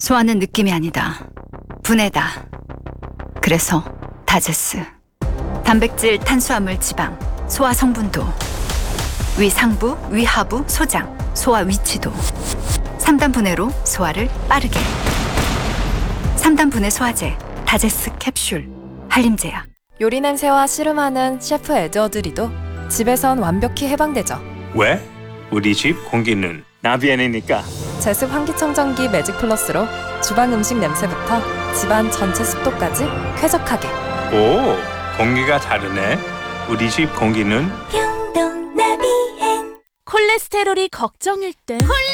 소화는 느낌이 아니다. 분해다. 그래서 다제스. 단백질, 탄수화물, 지방, 소화 성분도, 위 상부, 위 하부, 소장, 소화 위치도 3단 분해로 소화를 빠르게. 3단 분해 소화제, 다제스 캡슐, 한림제약. 요리 냄새와 씨름하는 셰프 에드워드리도 집에선 완벽히 해방되죠. 왜? 우리 집 공기는 나비엔이니까. 제습 환기청정기 매직 플러스로 주방 음식 냄새부터 집안 전체 습도까지 쾌적하게. 오, 공기가 다르네. 우리 집 공기는 콜레스테롤이 걱정일 땐